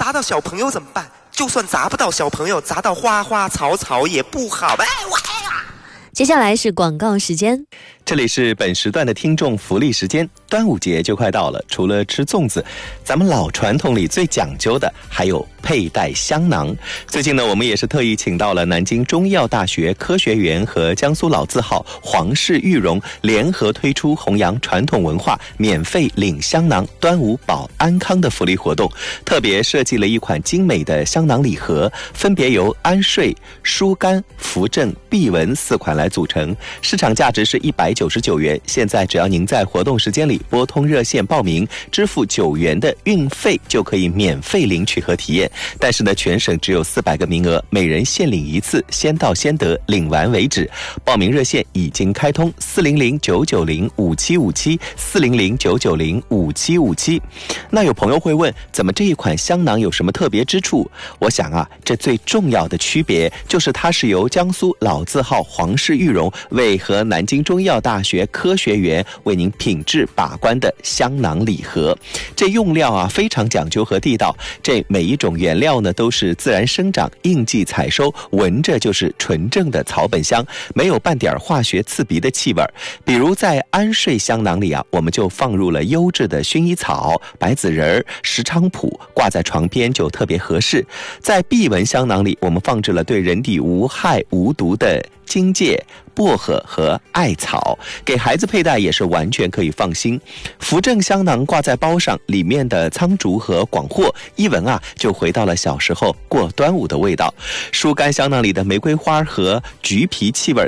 砸到小朋友怎么办？就算砸不到小朋友，砸到花花草草也不好。 接下来是广告时间。 这里是本时段的听众福利时间。端午节就快到了，除了吃粽子，咱们老传统里最讲究的还有佩戴香囊。最近呢，我们也是特意请到了南京中医药大学科学园和江苏老字号黄氏玉荣联合推出弘扬传统文化、免费领香囊、端午保安康的福利活动，特别设计了一款精美的香囊礼盒，分别由安睡、疏肝、扶正、避蚊4款来组成，市场价值是199元。现在只要您在活动时间里拨通热线报名，支付9元的运费，就可以免费领取和体验。但是呢，全省只有400个名额，每人限领1次，先到先得，领完为止。报名热线已经开通，400-990-5757，400-990-5757。那有朋友会问，怎么这一款香囊有什么特别之处？我想啊，这最重要的区别就是它是由江苏老字号黄氏玉荣为和南京中医药大学科学园为您品质把关的香囊礼盒。这用料啊非常讲究和地道，这每一种原料呢都是自然生长、应季采收，闻着就是纯正的草本香，没有半点化学刺鼻的气味。比如在安睡香囊里啊，我们就放入了优质的薰衣草、白子仁、石菖蒲，挂在床边就特别合适。在避蚊香囊里，我们放置了对人体无害无毒的荆芥、薄荷和艾草，给孩子佩戴也是完全可以放心。扶正香囊挂在包上，里面的苍竹和广藿一闻啊，就回到了小时候过端午的味道。疏肝香囊里的玫瑰花和橘皮气味